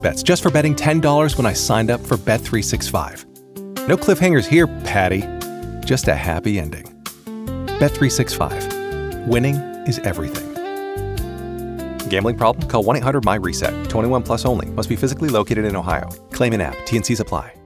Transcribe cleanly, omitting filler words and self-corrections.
bets just for betting $10 when I signed up for Bet365. No cliffhangers here, Patty. Just a happy ending. Bet365. Winning is everything. Gambling problem? Call 1-800-MY-RESET. 21 plus only. Must be physically located in Ohio. Claim in app. T&Cs apply.